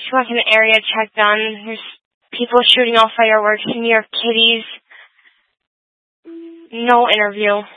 Washington area check done. There's people shooting off fireworks, New York kitties. No interview.